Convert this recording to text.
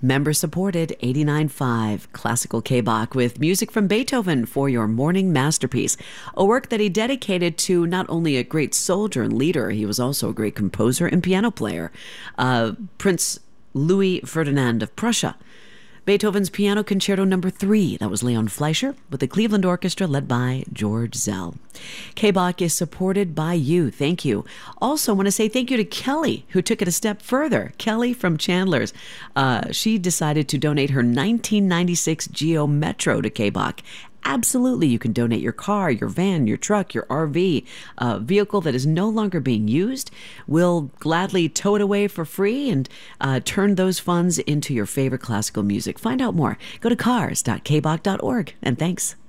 Member supported 89.5 Classical K-Bach with music from Beethoven for your morning masterpiece. A work that he dedicated to not only a great soldier and leader, he was also a great composer and piano player, Prince Louis Ferdinand of Prussia. Beethoven's Piano Concerto No. 3. That was Leon Fleischer with the Cleveland Orchestra led by George Zell. K-Bach is supported by you. Thank you. Also want to say thank you to Kelly, who took it a step further. Kelly from Chandler's. She decided to donate her 1996 Geo Metro to K-Bach. Absolutely, you can donate your car, your van, your truck, your RV, a vehicle that is no longer being used. We'll gladly tow it away for free and turn those funds into your favorite classical music. Find out more. Go to cars.kbach.org, and thanks.